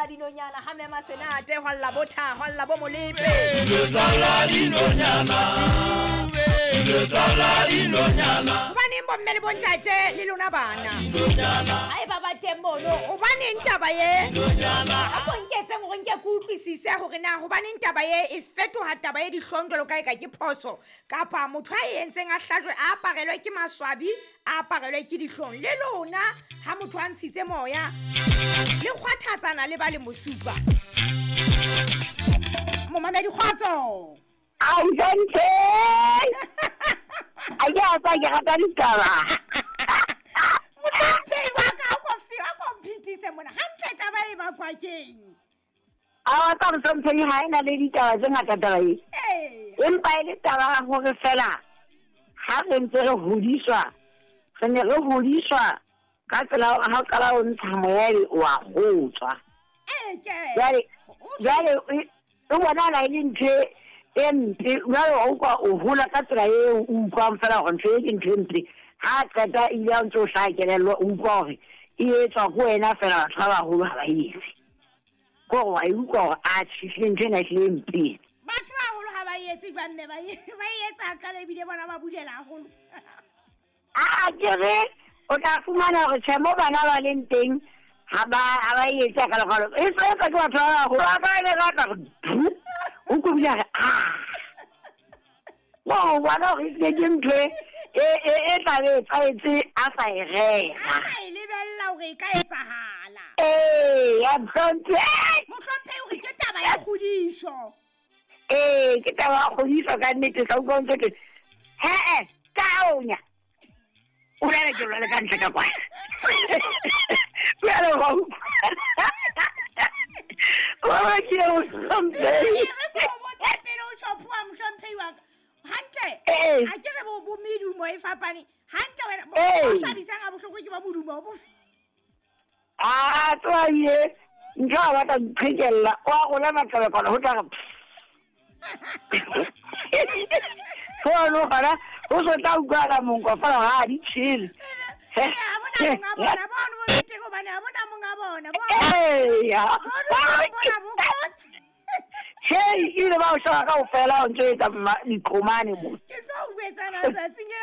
dinonyana ha mema senate hwa lla botha hwa lla bo molepe Bani bommele bontate le lona bana ai baba temono o bane ntaba ye a bonketse go nke ku utlwisise hore na go bane ntaba ye e fetoha taba ye dihlondo ka ke phoso kapa motho a yentseng a hlajwe a aparelwe ke maswabi a aparelwe ke dihlong le lona ha motho a ntshitse moya le khwathatsana le ba le mosupa momamedi khwatso Auntie! Aya ba ke rata ditaba. Motho wa ka go phitise mona hantle taba e ba kwa keng. A ta re tsontse ha ina le ditaba tse ngata taba e. Empa ile taba hore fela ha re ntse re hodiswa. Re ne re hodiswa ka tsela ha kala o ntsha moya wa gotswa. Jale o bona la ile ntse empe wa o kwa o hula ka tsela e o kwa mfela go ntse ke ntse ha qeta ile a ntse o hlakelelwa o kwa gore e etsa go wena fela ba ba holo ha ba itse go wa e kwa a tshile ntse na hle empe batho ba holo ha ba yetse ba mme ba etsa ka le bile bona ba bulela holo a kere o ta fumana gore tshemo bana ba le nteng ha ba yetsa ka le e se ka twa twa go ba le rata o go bila wow wala re ke ntwe e tla le tsaetse a sa e rega ai le bella hore ka etsahala ya ntse mo hlophe hore ke taba ya khudiso ke taba ya khudiso ka nnete sa go ntse ke taonya o le ke le ka ntle ka kwa pero wa ke o sombe hantle a ke re bo medumo e fapane hantle wena bo shabisang a bohloko ke ba modumo bo tswaye nka ba ta phekella wa go la matlabe kona ho tla no para o so ta utlwa ka monko fela ha di chill bona hey ile ba o shaka o fela o ntse ta diqhomane mo ke no wetsa na tsatsing